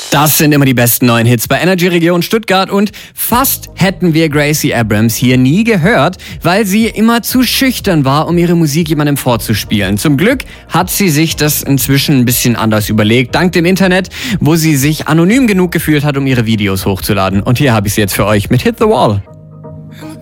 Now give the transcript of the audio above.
Das sind immer die besten neuen Hits bei Energy Region Stuttgart und fast hätten wir Gracie Abrams hier nie gehört, weil sie immer zu schüchtern war, um ihre Musik jemandem vorzuspielen. Zum Glück hat sie sich das inzwischen ein bisschen anders überlegt, dank dem Internet, wo sie sich anonym genug gefühlt hat, um ihre Videos hochzuladen. Und hier habe ich sie jetzt für euch mit Hit the Wall.